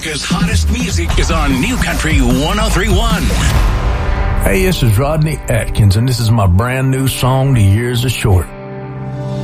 America's hottest music is on New Country 103.1. Hey, this is Rodney Atkins, and this is my brand new song, The Years Are Short.